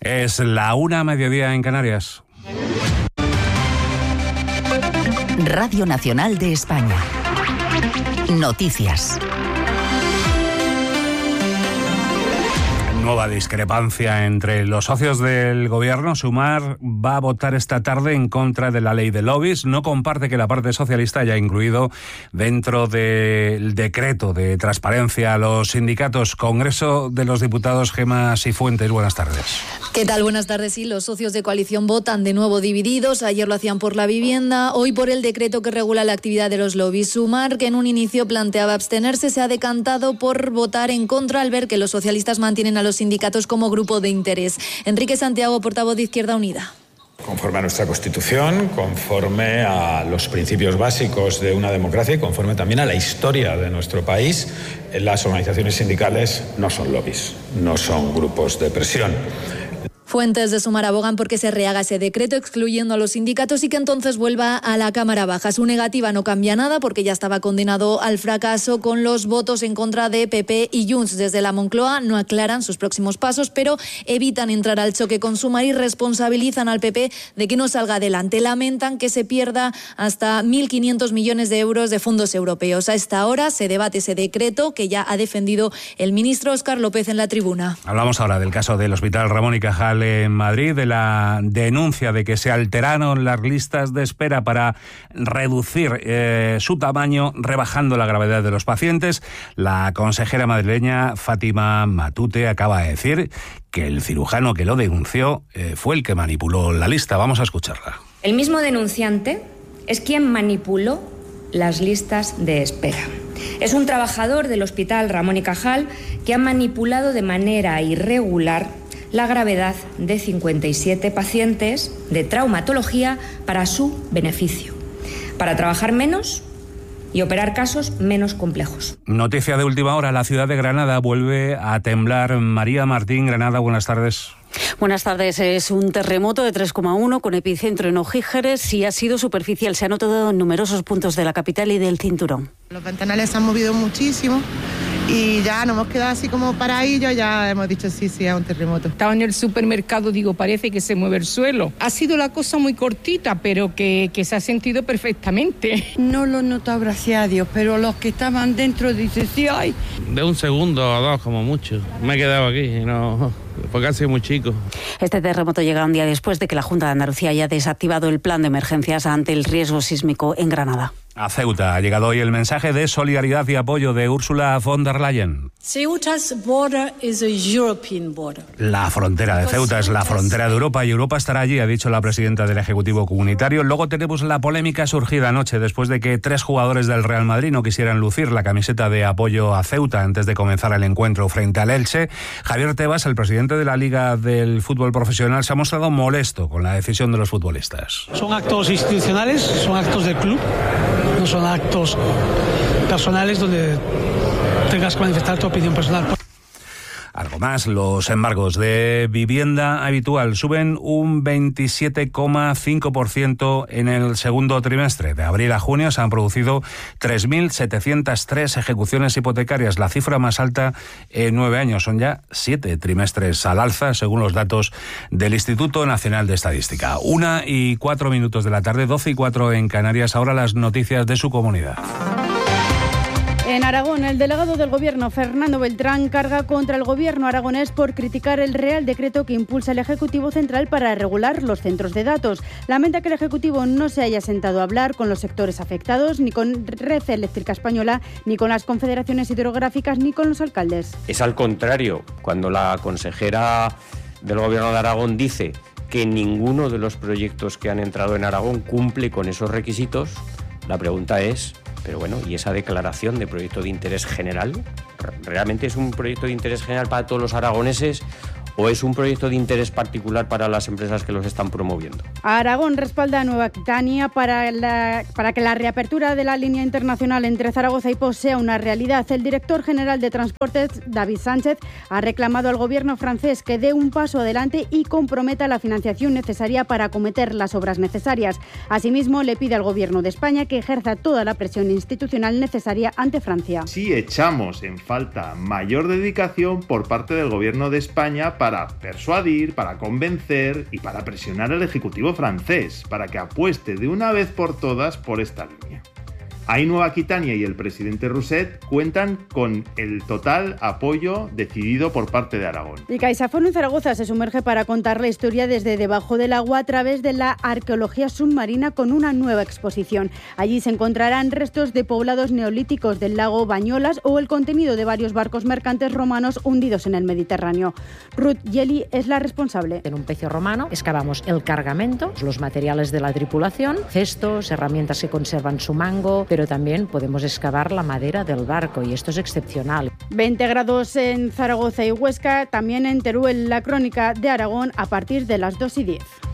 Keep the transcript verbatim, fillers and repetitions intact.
Es la una, mediodía en Canarias. Radio Nacional de España. Noticias. Nueva discrepancia entre los socios del gobierno. Sumar va a votar esta tarde en contra de la ley de lobbies. No comparte que la parte socialista haya incluido dentro del decreto de transparencia a los sindicatos. Congreso de los Diputados, Gemma Sifuentes, buenas tardes. ¿Qué tal? Buenas tardes. Sí, los socios de coalición votan de nuevo divididos. Ayer lo hacían por la vivienda, hoy por el decreto que regula la actividad de los lobbies. Sumar, que en un inicio planteaba abstenerse, se ha decantado por votar en contra al ver que los socialistas mantienen a los sindicatos como grupo de interés. Enrique Santiago, portavoz de Izquierda Unida. Conforme a nuestra Constitución, conforme a los principios básicos de una democracia y conforme también a la historia de nuestro país, las organizaciones sindicales no son lobbies, no son grupos de presión. Fuentes de Sumar abogan porque se rehaga ese decreto excluyendo a los sindicatos y que entonces vuelva a la Cámara Baja. Su negativa no cambia nada porque ya estaba condenado al fracaso con los votos en contra de P P y Junts. Desde la Moncloa no aclaran sus próximos pasos, pero evitan entrar al choque con Sumar y responsabilizan al P P de que no salga adelante. Lamentan que se pierda hasta mil quinientos millones de euros de fondos europeos. A esta hora se debate ese decreto que ya ha defendido el ministro Óscar López en la tribuna. Hablamos ahora del caso del Hospital Ramón y Cajal en Madrid, de la denuncia de que se alteraron las listas de espera para reducir eh, su tamaño, rebajando la gravedad de los pacientes. La consejera madrileña Fátima Matute acaba de decir que el cirujano que lo denunció eh, fue el que manipuló la lista. Vamos a escucharla. El mismo denunciante es quien manipuló las listas de espera. Es un trabajador del Hospital Ramón y Cajal que ha manipulado de manera irregular la gravedad de cincuenta y siete pacientes de traumatología para su beneficio, para trabajar menos y operar casos menos complejos. Noticia de última hora, la ciudad de Granada vuelve a temblar. María Martín, Granada, buenas tardes. Buenas tardes. Es un terremoto de tres coma uno con epicentro en Ojíjeres y ha sido superficial. Se ha notado en numerosos puntos de la capital y del cinturón. Los ventanales se han movido muchísimo y ya nos hemos quedado así como paradillos, ya hemos dicho sí, sí, es un terremoto. Estaba en el supermercado, digo, parece que se mueve el suelo. Ha sido la cosa muy cortita, pero que, que se ha sentido perfectamente. No lo he notado, gracias a Dios, pero los que estaban dentro dicen sí, ay. De un segundo o dos como mucho. Me he quedado aquí, no, porque ha sido muy chico. Este terremoto llega un día después de que la Junta de Andalucía haya desactivado el plan de emergencias ante el riesgo sísmico en Granada. A Ceuta ha llegado hoy el mensaje de solidaridad y apoyo de Ursula von der Leyen. Ceuta's border is a European border. La frontera de Ceuta es la frontera de Europa y Europa estará allí, ha dicho la presidenta del Ejecutivo Comunitario. Luego tenemos la polémica surgida anoche después de que tres jugadores del Real Madrid no quisieran lucir la camiseta de apoyo a Ceuta antes de comenzar el encuentro frente al Elche. Javier Tebas, el presidente de la Liga del Fútbol Profesional, se ha mostrado molesto con la decisión de los futbolistas. Son actos institucionales, son actos del club, no son actos personales donde tengas que manifestar tu opinión personal. Algo más, los embargos de vivienda habitual suben un veintisiete coma cinco por ciento en el segundo trimestre. De abril a junio se han producido tres mil setecientas tres ejecuciones hipotecarias, la cifra más alta en nueve años. Son ya siete trimestres al alza, según los datos del Instituto Nacional de Estadística. Una y cuatro minutos de la tarde, doce y cuatro en Canarias. Ahora las noticias de su comunidad. En Aragón, el delegado del Gobierno, Fernando Beltrán, carga contra el Gobierno aragonés por criticar el Real Decreto que impulsa el Ejecutivo Central para regular los centros de datos. Lamenta que el Ejecutivo no se haya sentado a hablar con los sectores afectados, ni con Red Eléctrica Española, ni con las confederaciones hidrográficas, ni con los alcaldes. Es al contrario, cuando la consejera del Gobierno de Aragón dice que ninguno de los proyectos que han entrado en Aragón cumple con esos requisitos, la pregunta es... Pero bueno, ¿y esa declaración de proyecto de interés general? ¿Realmente es un proyecto de interés general para todos los aragoneses o es un proyecto de interés particular para las empresas que los están promoviendo? Aragón respalda a Nueva Aquitania para, la, para que la reapertura de la línea internacional entre Zaragoza y Pos sea una realidad. El director general de Transportes, David Sánchez, ha reclamado al gobierno francés que dé un paso adelante y comprometa la financiación necesaria para acometer las obras necesarias. Asimismo, le pide al gobierno de España que ejerza toda la presión institucional necesaria ante Francia. Sí echamos en falta mayor dedicación por parte del gobierno de España para para persuadir, para convencer y para presionar al Ejecutivo francés para que apueste de una vez por todas por esta línea. Ahí Nueva Aquitania y el presidente Rousset cuentan con el total apoyo decidido por parte de Aragón. Y CaixaForum Zaragoza se sumerge para contar la historia desde debajo del agua a través de la arqueología submarina con una nueva exposición. Allí se encontrarán restos de poblados neolíticos del lago Bañolas o el contenido de varios barcos mercantes romanos hundidos en el Mediterráneo. Ruth Yeli es la responsable. En un pecio romano excavamos el cargamento, los materiales de la tripulación, cestos, herramientas que conservan su mango, pero también podemos excavar la madera del barco y esto es excepcional. veinte grados en Zaragoza y Huesca, también en Teruel, la crónica de Aragón a partir de las dos y diez.